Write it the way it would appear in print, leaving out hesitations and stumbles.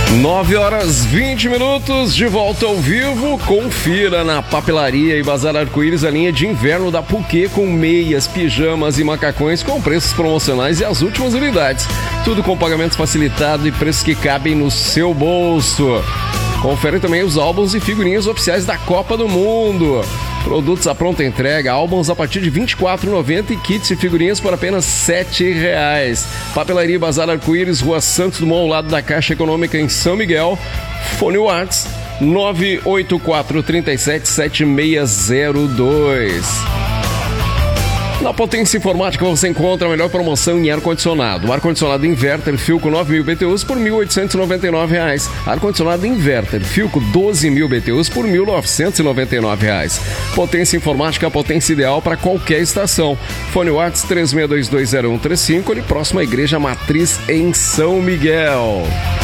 9h20, de volta ao vivo. Confira na Papelaria e Bazar Arco-Íris a linha de inverno da Puquê com meias, pijamas e macacões com preços promocionais e as últimas unidades. Tudo com pagamento facilitado e preços que cabem no seu bolso. Confere também os álbuns e figurinhas oficiais da Copa do Mundo. Produtos à pronta entrega, álbuns a partir de R$ 24,90 e kits e figurinhas por apenas R$ 7,00. Papelaria Bazar Arco-Íris, Rua Santos Dumont, ao lado da Caixa Econômica em São Miguel. Fone WhatsApp 984377602. Na Potência Informática você encontra a melhor promoção em ar-condicionado. Ar-condicionado Inverter Philco 9.000 BTUs por R$ 1.899. Ar-condicionado Inverter Philco 12.000 BTUs por R$ 1.999. Potência Informática, a potência ideal para qualquer estação. Fone WhatsApp 36220135, ali próximo à Igreja Matriz em São Miguel.